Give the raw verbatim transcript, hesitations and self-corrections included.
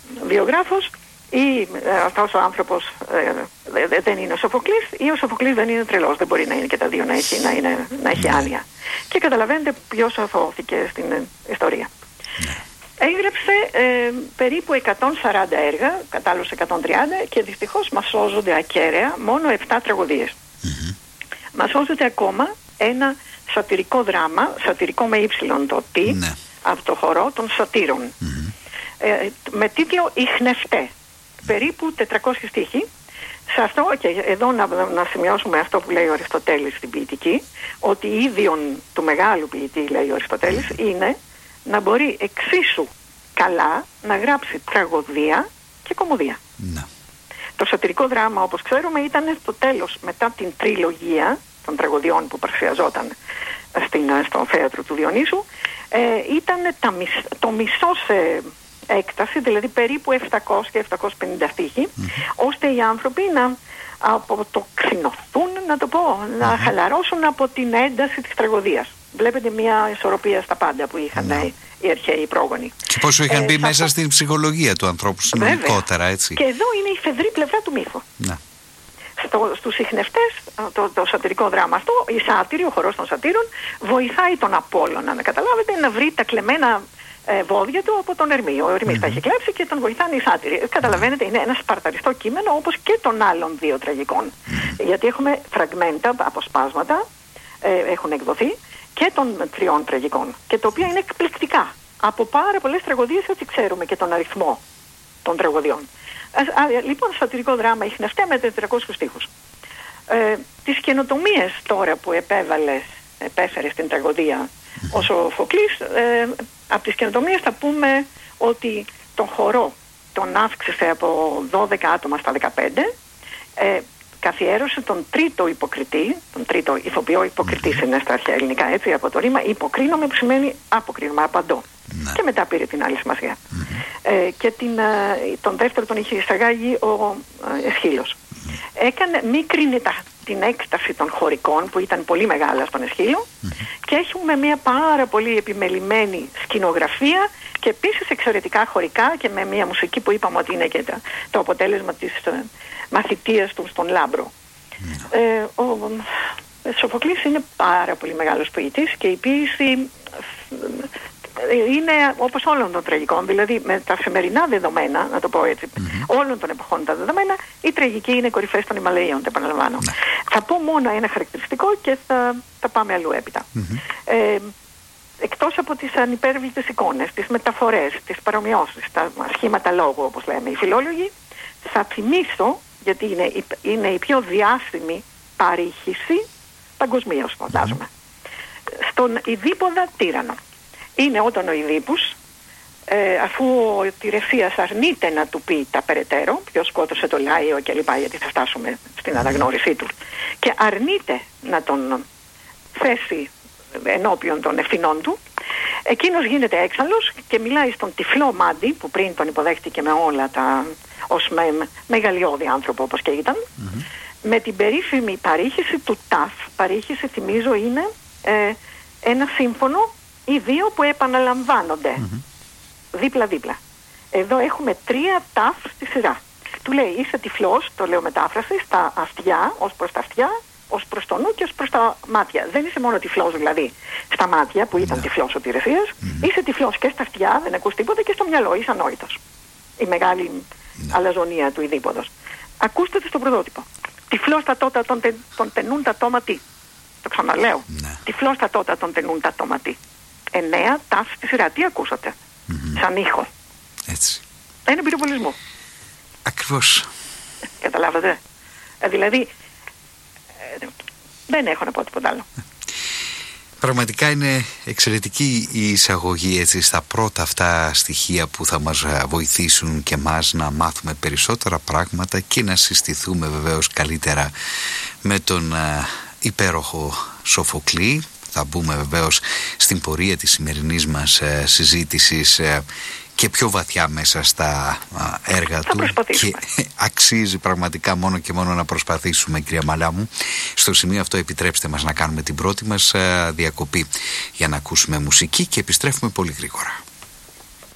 βιογράφος, ή ε, αυτός ο άνθρωπος ε, δεν είναι ο Σοφοκλής, ή ο Σοφοκλής δεν είναι τρελός. Δεν μπορεί να είναι και τα δύο να έχει, να είναι, να έχει άνοια. Και καταλαβαίνετε ποιος αθωώθηκε στην ε, ιστορία. Έγραψε ε, περίπου εκατόν σαράντα έργα, κατάλληλους εκατόν τριάντα, και δυστυχώς μας σώζονται ακέραια μόνο επτά τραγωδίες. Mm-hmm. Μας σώζεται ακόμα ένα σατυρικό δράμα, σατυρικό με ύψιλον το τι, ναι. από το χορό των σατύρων. Mm-hmm. Ε, με τίτλο «Οι Χνευτέ». Περίπου τετρακόσιοι στίχοι. Σε αυτό, και εδώ να, να σημειώσουμε αυτό που λέει ο Αριστοτέλης στην ποιητική, ότι ίδιον του μεγάλου ποιητή, λέει ο Αριστοτέλης, mm-hmm. είναι να μπορεί εξίσου καλά να γράψει τραγωδία και κωμωδία. Mm-hmm. Το σατυρικό δράμα, όπως ξέρουμε, ήταν στο τέλος, μετά την τριλογία των τραγωδιών που παρουσιαζόταν στην, στο θέατρο του Διονύσου, ε, ήταν τα, το μισό σε έκταση, δηλαδή περίπου επτακόσια με επτακόσια πενήντα στίχοι, mm-hmm. ώστε οι άνθρωποι να αποτοξινωθούν, να το πω, mm-hmm. να χαλαρώσουν από την ένταση της τραγωδίας. Βλέπετε μια ισορροπία στα πάντα που είχαν mm-hmm. οι αρχαίοι πρόγονοι. Και πόσο είχαν ε, μπει μέσα αυτό... στην ψυχολογία του ανθρώπου συνολικότερα, έτσι. Και εδώ είναι η φεδρή πλευρά του μύθου. Ναι. Στο, στους Οι Χνευτές, το, το σατυρικό δράμα αυτό, η σάτυρη, ο χορός των σατύρων, βοηθάει τον Απόλλωνα, να καταλάβετε, να βρει τα κλεμμένα ε, βόδια του από τον Ερμή. Ο Ερμής mm-hmm. τα έχει κλέψει και τον βοηθάνε οι σάτυροι. Καταλαβαίνετε, είναι ένα σπαρταριστό κείμενο, όπως και των άλλων δύο τραγικών. Mm-hmm. Γιατί έχουμε φραγμέντα, αποσπάσματα, ε, έχουν εκδοθεί, και των τριών τραγικών. Και το οποίο είναι εκπληκτικά. Από πάρα πολλές τραγωδίες, έτσι ξέρουμε και τον αριθμό των τραγωδιών. Α, α, λοιπόν, σατυρικό δράμα, Οι Χνευτέ με τετρακόσιους στίχους. Ε, τις καινοτομίες τώρα που επέβαλε, επέφερε στην τραγωδία ο Σοφοκλής, ε, από τις καινοτομίες θα πούμε ότι τον χορό τον αύξησε από δώδεκα άτομα στα δεκαπέντε, ε, καθιέρωσε τον τρίτο υποκριτή, τον τρίτο ηθοποιό, υποκριτής είναι στα αρχαία ελληνικά, έτσι, από το ρήμα υποκρίνομαι, που σημαίνει αποκρίνομαι, απαντώ. Ναι. Και μετά πήρε την άλλη σημασία. Mm-hmm. Ε, και την, ε, τον δεύτερο τον είχε εισαγάγει ο ε, Εσχύλος. Mm-hmm. Έκανε, μίκρινε τα, την έκταση των χωρικών που ήταν πολύ μεγάλα στον Εσχύλο, mm-hmm. και έχουμε μια πάρα πολύ επιμελημένη σκηνογραφία και επίσης εξαιρετικά χωρικά και με μια μουσική που είπαμε ότι είναι και το, το αποτέλεσμα της ε, μαθητείας του στον Λάμπρο. Mm-hmm. Ε, ο, ο Σοφοκλής είναι πάρα πολύ μεγάλος ποιητής και η ποίηση είναι όπως όλων των τραγικών, δηλαδή με τα σημερινά δεδομένα, να το πω έτσι, mm-hmm. όλων των εποχών τα δεδομένα, η τραγική είναι κορυφές των Ιμαλαίων, το επαναλαμβάνω. Mm-hmm. Θα πω μόνο ένα χαρακτηριστικό και θα, θα πάμε αλλού έπειτα. Mm-hmm. Ε, εκτός από τις ανυπέρβλητες εικόνες, τις μεταφορές, τις παρομοιώσεις, τα σχήματα λόγου, όπως λέμε οι φιλόλογοι, θα θυμίσω, γιατί είναι η, είναι η πιο διάσημη παρήχηση παγκοσμίως, φαντάζομαι, mm-hmm. στον Ιδίπποδα τύρανο. Είναι όταν ο Ιδίππους, ε, αφού ο Τηρεσίας αρνείται να του πει τα περαιτέρω, ποιος σκότωσε το Λάιο και λοιπά, γιατί θα φτάσουμε στην αναγνώρισή του, και αρνείται να τον θέσει ενώπιον των ευθυνών του, εκείνος γίνεται έξαλλος και μιλάει στον τυφλό Μάντι, που πριν τον υποδέχτηκε με όλα τα, ως με, μεγαλειώδη άνθρωπο όπως και ήταν, mm-hmm. με την περίφημη παρήχηση του ΤΑΦ. Παρήχηση, θυμίζω, είναι ε, ένα σύμφωνο ή δύο που επαναλαμβάνονται mm-hmm. δίπλα-δίπλα. Εδώ έχουμε τρία ταφ στη σειρά. Του λέει, είσαι τυφλός, το λέω μετάφραση, στα αυτιά, ως προς τα αυτιά, ως προς το νου και ως προς τα μάτια. Δεν είσαι μόνο τυφλός δηλαδή στα μάτια, που ήταν yeah. τυφλός ο Τηρεσίας, mm-hmm. είσαι τυφλός και στα αυτιά, δεν ακούς τίποτα, και στο μυαλό, είσαι ανόητος. Η μεγάλη yeah. αλαζονία του Ιδίπποδος. Ακούστε το στο πρωτότυπο. Τυφλός τα τότε τον, τε, τον τενούν τα τόματι. Το ξαναλέω. Yeah. Τυφλός τα τότε τον τενούν τα τόματι. Εννέα ταφ στη σειρά. Τι ακούσατε mm-hmm. σαν ήχο? Έτσι. Είναι πυροβολισμό. Ακριβώς. Καταλάβατε. Ε, δηλαδή ε, δεν έχω να πω τίποτα άλλο. Πραγματικά είναι εξαιρετική η εισαγωγή, έτσι, στα πρώτα αυτά στοιχεία που θα μας βοηθήσουν και μας να μάθουμε περισσότερα πράγματα και να συστηθούμε βεβαίως καλύτερα με τον α, υπέροχο Σοφοκλή. Θα μπούμε βεβαίως στην πορεία της σημερινής μας ε, συζήτησης ε, και πιο βαθιά μέσα στα ε, έργα θα του, και αξίζει πραγματικά μόνο και μόνο να προσπαθήσουμε, κυρία Μαλά μου. Στο σημείο αυτό επιτρέψτε μας να κάνουμε την πρώτη μας ε, διακοπή για να ακούσουμε μουσική και επιστρέφουμε πολύ γρήγορα.